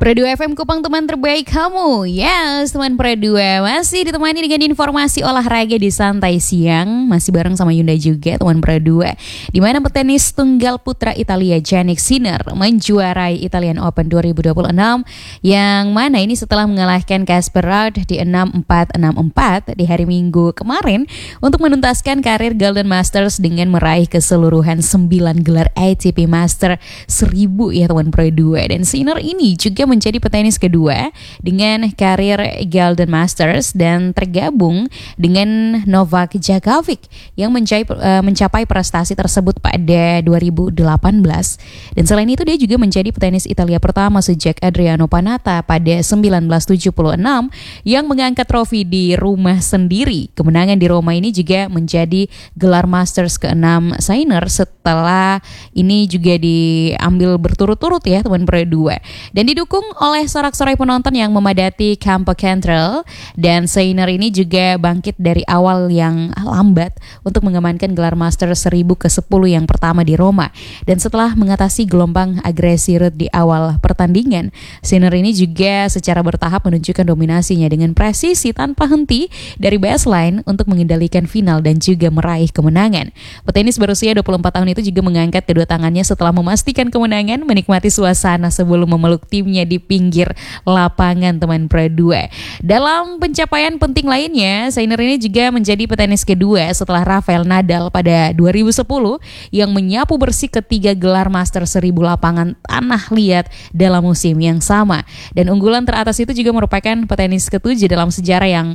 Pro 2 FM Kupang, teman terbaik kamu. Yes, teman Pro 2 masih ditemani dengan informasi olahraga di santai siang. Masih bareng sama Yunda juga, teman Pro 2. Di mana petenis tunggal putra Italia Jannik Sinner menjuarai Italian Open 2026, yang mana ini setelah mengalahkan Casper Ruud di 6-4, 6-4 di hari Minggu kemarin untuk menuntaskan karir Golden Masters dengan meraih keseluruhan 9 gelar ATP Master 1000 ya teman Pro 2. Dan Sinner ini juga menjadi petenis kedua dengan karir Golden Masters dan tergabung dengan Novak Djokovic yang mencapai prestasi tersebut pada 2018. Dan selain itu dia juga menjadi petenis Italia pertama sejak Adriano Panatta pada 1976 yang mengangkat trofi di rumah sendiri. Kemenangan di Roma ini juga menjadi gelar Masters ke-6 Sinner setelah ini juga diambil berturut-turut ya teman Pro 2. Dan didukung oleh sorak-sorai penonton yang memadati Campo Cantrell, dan Sinner ini juga bangkit dari awal yang lambat untuk mengamankan gelar Masters 1000 ke-10 yang pertama di Roma. Dan setelah mengatasi gelombang agresi Ruud di awal pertandingan, Sinner ini juga secara bertahap menunjukkan dominasinya dengan presisi tanpa henti dari baseline untuk mengendalikan final dan juga meraih kemenangan. Petenis berusia 24 tahun itu juga mengangkat kedua tangannya setelah memastikan kemenangan, menikmati suasana sebelum memeluk timnya di pinggir lapangan teman Pro 2. Dalam pencapaian penting lainnya, Sinner ini juga menjadi petenis kedua setelah Rafael Nadal pada 2010 yang menyapu bersih ketiga gelar Master 1000 lapangan tanah liat dalam musim yang sama. Dan unggulan teratas itu juga merupakan petenis ketujuh dalam sejarah yang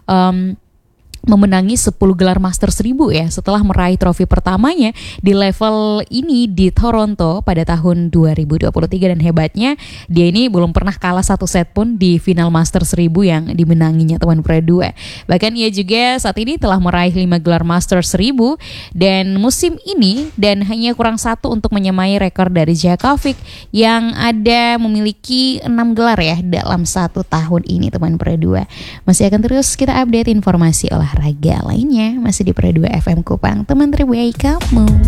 memenangi 10 gelar Master 1000 ya, setelah meraih trofi pertamanya di level ini di Toronto pada tahun 2023. Dan hebatnya dia ini belum pernah kalah satu set pun di final Master 1000 yang dimenanginya teman Pro 2. Bahkan ia juga saat ini telah meraih 5 gelar Master 1000 dan musim ini, dan hanya kurang satu untuk menyamai rekor dari Djokovic yang ada memiliki 6 gelar ya dalam satu tahun ini teman Pro 2. Masih akan terus kita update informasi olahraga lainnya masih di Pro 2 FM Kupang, teman terbaik kamu.